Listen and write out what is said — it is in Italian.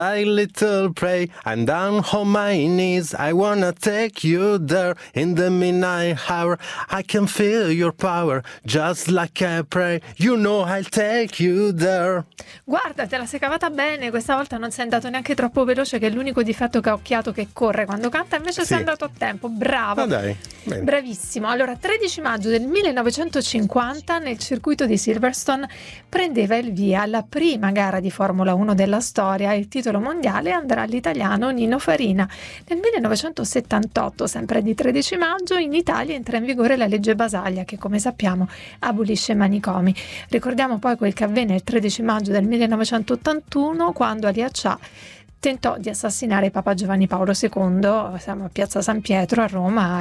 I little pray, I'm down on my knees. I wanna take you there in the midnight hour. I can feel your power, just like I pray. You know I'll take you there. Guarda, te la sei cavata bene, questa volta non sei andato neanche troppo veloce, che è l'unico difetto che ho occhiato, che corre quando canta, invece sei andato a tempo, bravo. Ma dai, bene. Bravissimo. Allora, 13 maggio del 1950 nel circuito di Silverstone prendeva il via la prima gara di Formula 1 della storia. Il titolo mondiale andrà all'italiano Nino Farina. Nel 1978, sempre di 13 maggio, in Italia entra in vigore la legge Basaglia, che come sappiamo abolisce i manicomi. Ricordiamo poi quel che avvenne il 13 maggio del 1981, quando Ali Accià tentò di assassinare Papa Giovanni Paolo II. Siamo a Piazza San Pietro a Roma.